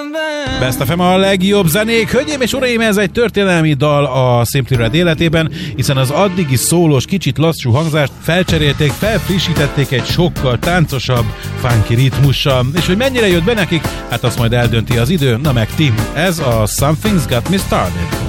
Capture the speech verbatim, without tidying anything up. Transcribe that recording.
Best of em a legjobb zenék. Hölgyeim és uraim, ez egy történelmi dal a Simply Red életében, hiszen az addigi szólós, kicsit lassú hangzást felcserélték, felfrissítették egy sokkal táncosabb, funky ritmussal. És hogy mennyire jött be nekik, hát azt majd eldönti az idő. Na meg ti, ez a Something's Got Me Started.